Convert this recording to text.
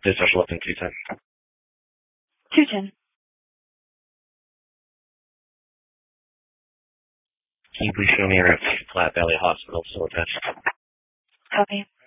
Dispatch Lupton 210. 210. Can you please show me around Flat Valley Hospital, so attached? Copy.